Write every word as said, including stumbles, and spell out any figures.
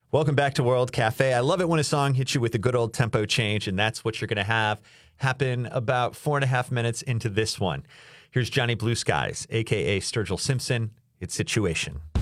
Welcome back to World Cafe. I love it when a song hits you with a good old tempo change, and that's what you're going to have happen about four and a half minutes into this one. Here's Johnny Blue Skies, a k a. Sturgill Simpson. It's Situation.